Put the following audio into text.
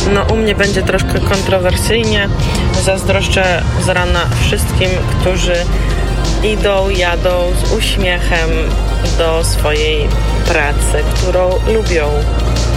No u mnie będzie troszkę kontrowersyjnie. Zazdroszczę z rana wszystkim, którzy jadą z uśmiechem do swojej pracy, którą lubią.